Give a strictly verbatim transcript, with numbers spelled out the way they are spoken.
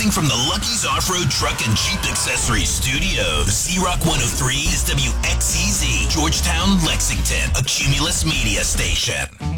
Broadcasting from the Lucky's Off-Road Truck and Jeep Accessories Studios. Z-Rock one oh three is W X E Z, Georgetown, Lexington, a Cumulus media station.